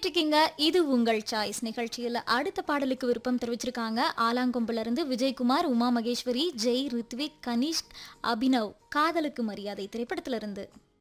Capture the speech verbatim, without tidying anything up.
கேட்டுட்டு இருக்கீங்க இது உங்கள் சாய்ஸ் நிகழ்ச்சியில் அடுத்த பாடலுக்கு விருப்பம் தெரிவிச்சிருக்காங்க ஆலாங்கொம்புல இருந்து விஜயகுமார், உமா மகேஸ்வரி, ஜெய், ரித்விக், கனிஷ்க், அபினவ். காதலுக்கு மரியாதை திரைப்படத்திலிருந்து